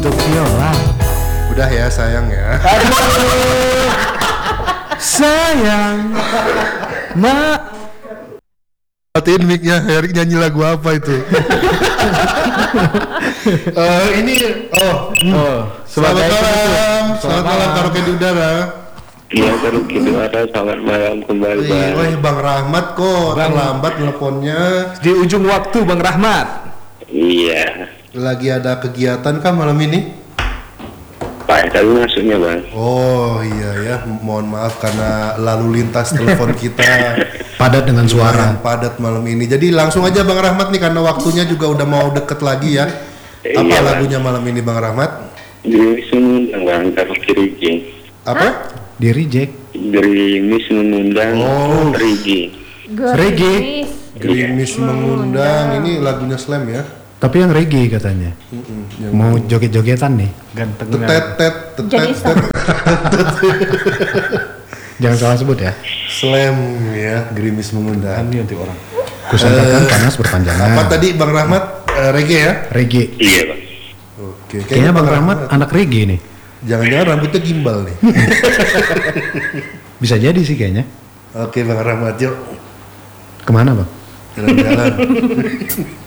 untuk viola. Udah ya sayang ya. Sayang, Matiin mic-nya, Erik nyanyi lagu apa itu? Ini selamat malam karaoke di udara. Iya, karaoke di udara, selamat malam kembali. Wah, Bang Rahmat kok terlambat nelponnya. di ujung waktu Bang Rahmat. Iya, Lagi ada kegiatan kah malam ini? Pak, tadi masuknya bang. Oh iya ya, mohon maaf karena lalu lintas telepon kita Padat dengan suara. lumayan padat malam ini. Jadi langsung aja Bang Rahmat nih karena waktunya juga udah mau deket lagi ya. Apa Iya, lagunya malam ini Bang Rahmat? Dari Mengundang bang, karaoke Rigi. Apa? Di reject. Dari Mengundang, Oh. Rigi. Reggae. Gerimis mengundang. Ini lagunya Slam ya. Tapi yang reggae katanya. Yang Mau joget-jogetan nih. tetet Jadi stop. Jangan salah sebut ya. Slam ya, Gerimis mengundang. Nanti orang. Kusampaikan panas berpanjangan. Apa tadi Bang Rahmat? Reggae ya? Reggae. Iya bang. Oke. Kayaknya Bang Rahmat anak reggae nih. Jangan-jangan rambutnya gimbal nih. Bisa jadi sih kayaknya. Oke Bang Rahmat, yuk Kemana Bang? jalan-jalan.